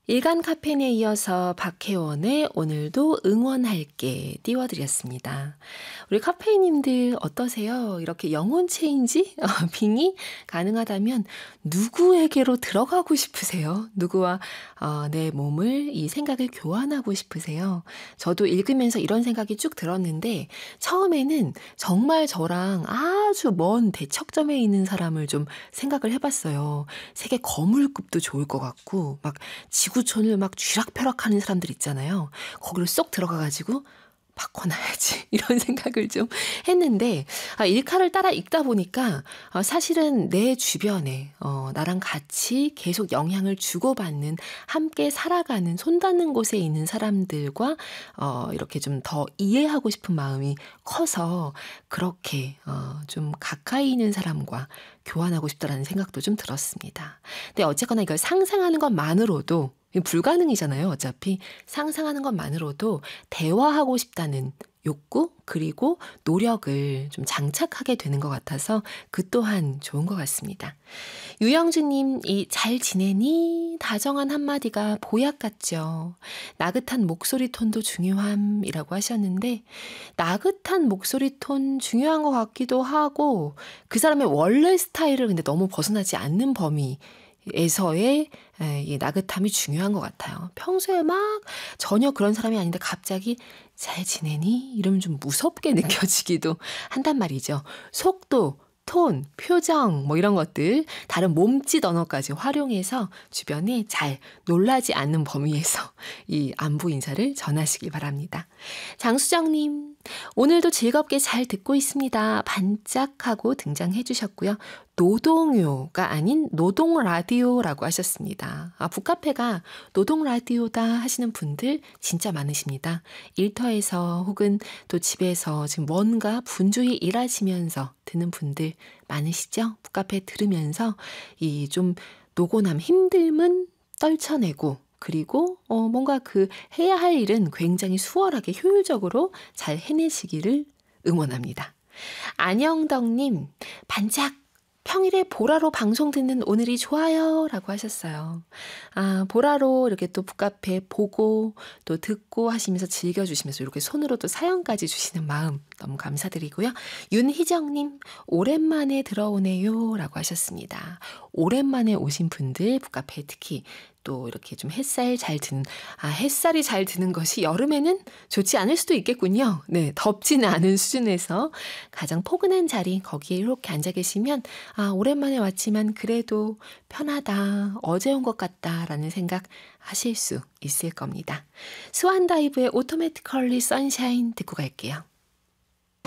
일간 카페인에 이어서 박혜원의 오늘도 응원할게 띄워드렸습니다. 우리 카페인님들 어떠세요? 이렇게 영혼 체인지? 빙이 가능하다면 누구에게로 들어가고 싶으세요? 누구와 내 몸을, 이 생각을 교환하고 싶으세요? 저도 읽으면서 이런 생각이 쭉 들었는데 처음에는 정말 저랑 아주 먼 대척점에 있는 사람을 좀 생각을 해봤어요. 세계 거물급도 좋을 것 같고 막 지구촌을 막 쥐락펴락하는 사람들 있잖아요. 거기로 쏙 들어가가지고 바꿔놔야지 이런 생각을 좀 했는데 일카를 따라 읽다 보니까 사실은 내 주변에 나랑 같이 계속 영향을 주고받는 함께 살아가는 손 닿는 곳에 있는 사람들과 이렇게 좀 더 이해하고 싶은 마음이 커서 그렇게 좀 가까이 있는 사람과 교환하고 싶다라는 생각도 좀 들었습니다. 근데 어쨌거나 이걸 상상하는 것만으로도 불가능이잖아요. 어차피 상상하는 것만으로도 대화하고 싶다는 욕구 그리고 노력을 좀 장착하게 되는 것 같아서 그 또한 좋은 것 같습니다. 유영주님, 이 잘 지내니? 다정한 한마디가 보약 같죠. 나긋한 목소리 톤도 중요함이라고 하셨는데 나긋한 목소리 톤 중요한 것 같기도 하고 그 사람의 원래 스타일을 근데 너무 벗어나지 않는 범위 에서의 이 나긋함이 중요한 것 같아요. 평소에 막 전혀 그런 사람이 아닌데 갑자기 잘 지내니? 이러면 좀 무섭게 느껴지기도 한단 말이죠. 속도, 톤, 표정 뭐 이런 것들 다른 몸짓 언어까지 활용해서 주변에 잘 놀라지 않는 범위에서 이 안부 인사를 전하시길 바랍니다. 장수정님, 오늘도 즐겁게 잘 듣고 있습니다. 반짝하고 등장해 주셨고요. 노동요가 아닌 노동 라디오라고 하셨습니다. 북카페가 노동 라디오다 하시는 분들 진짜 많으십니다. 일터에서 혹은 또 집에서 지금 뭔가 분주히 일하시면서 듣는 분들 많으시죠? 북카페 들으면서 이 좀 노곤함, 힘듦은 떨쳐내고 그리고 뭔가 그 해야 할 일은 굉장히 수월하게 효율적으로 잘 해내시기를 응원합니다. 안영덕님, 반짝 평일에 보라로 방송 듣는 오늘이 좋아요 라고 하셨어요. 보라로 이렇게 또 북카페 보고 또 듣고 하시면서 즐겨주시면서 이렇게 손으로 또 사연까지 주시는 마음 너무 감사드리고요. 윤희정님, 오랜만에 들어오네요 라고 하셨습니다. 오랜만에 오신 분들 북카페 특히 또 이렇게 좀 햇살이 잘 드는 것이 여름에는 좋지 않을 수도 있겠군요. 네, 덥지는 않은 수준에서 가장 포근한 자리 거기에 이렇게 앉아 계시면 오랜만에 왔지만 그래도 편하다, 어제 온 것 같다라는 생각 하실 수 있을 겁니다. 스완다이브의 오토매티컬리 선샤인 듣고 갈게요.